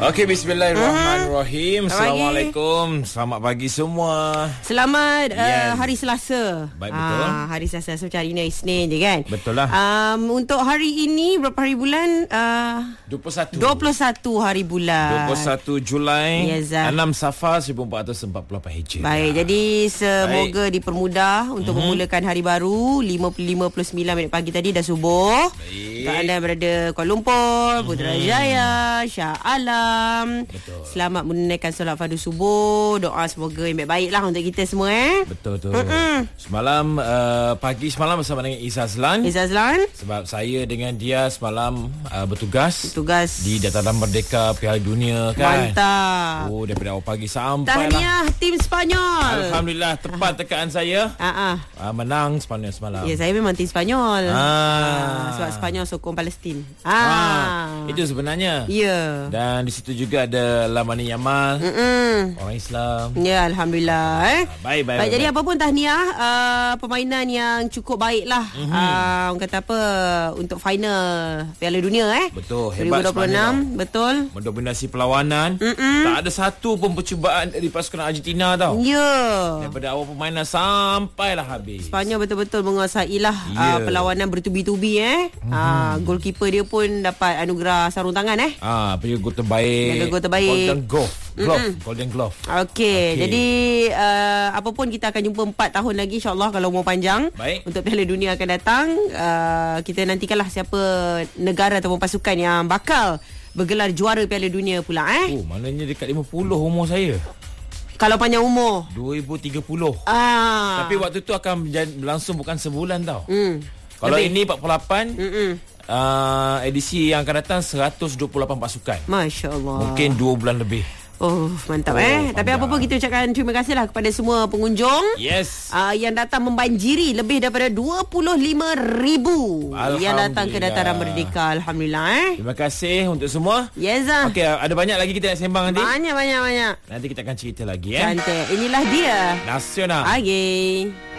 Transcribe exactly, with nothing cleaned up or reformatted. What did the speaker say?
Okey, bismillahirrahmanirrahim. Uh-huh. Assalamualaikum. Selamat pagi semua. Selamat uh, yes. hari Selasa. Baik, betul. Ah, hari Selasa. So, hari ni Isnin je kan? Betul lah. Um, untuk hari ini, berapa hari bulan? Uh, dua puluh satu. dua puluh satu hari bulan. dua puluh satu Julai. Yes, enam Safar seribu empat ratus empat puluh lapan Hijrah. Baik, jadi semoga Baik. dipermudah untuk mm-hmm. memulakan hari baru. lima puluh lima puluh sembilan minit pagi tadi dah subuh. Baik. Untuk anda yang berada Kuala Lumpur, Putrajaya, mm-hmm. Shah Alam. Betul. Selamat menunaikan solat fardu subuh. Doa semoga yang baik-baik lah untuk kita semua eh. Betul tu. Mm-mm. Semalam uh, pagi semalam bersama dengan Izzah Azlan. Izzah Azlan. Sebab saya dengan dia semalam uh, bertugas. Tugas di Dataran Merdeka Piala Dunia kan. Mantap. Oh, daripada awal pagi sampai tahniah lah. tim Spanyol. Alhamdulillah tepat tekaan saya. Ah, uh, menang Spanyol semalam. Ya, saya memang tim Spanyol. Ah. Ah, sebab Spanyol sokong Palestin. Ah. ah. Itu sebenarnya. Ya. Dan di situ juga ada Lamani Yamal. Mm-mm. Orang Islam. Ya, Alhamdulillah eh. Ah, baik, baik, baik. Baik, jadi baik. apa pun tahniah uh, permainan yang cukup baik lah. Mm-hmm. Uh, orang kata apa untuk final Piala Dunia eh. Betul, dua ribu hebat dua puluh enam. Betul. Mendominasi perlawanan. Mm-mm. Tak ada satu pun percubaan dari pasukan Argentina tau. Ya. Daripada awal permainan sampailah habis. Spanyol betul-betul menguasailah yeah. uh, perlawanan bertubi-tubi eh. Mm-hmm. Uh, goalkeeper dia pun dapat anugerah sarung tangan eh. Ah, punya gol terbaik. Jaga gol terbaik. Golden glove. Glove. Mm-mm. Golden glove. Okey, okay. Jadi uh, apa pun kita akan jumpa empat tahun lagi insya-Allah kalau umur panjang. Baik. Untuk Piala Dunia akan datang. Uh, kita nantikanlah siapa negara ataupun pasukan yang bakal bergelar juara Piala Dunia pula eh. Oh, maknanya dekat lima puluh umur saya. Kalau panjang umur dua ribu tiga puluh. Ah. Tapi waktu tu akan berlangsung bukan sebulan tau. Hmm. Kalau Lebih. ini empat puluh lapan. Mm-mm. Uh, edisi yang akan datang seratus dua puluh lapan pasukan. Masya-Allah. Mungkin dua bulan lebih. Oh, mantap Oh, eh. Tapi panjang. apa pun kita ucapkan terima kasihlah kepada semua pengunjung. Yes. Uh, yang datang membanjiri lebih daripada dua puluh lima ribu yang datang ke Dataran Merdeka. Alhamdulillah eh. Terima kasih untuk semua. Yes ah. Okey, ada banyak lagi kita nak sembang nanti. Banyak banyak banyak. Nanti kita akan cerita lagi eh. Cantik. Inilah dia Nasional. Pagi.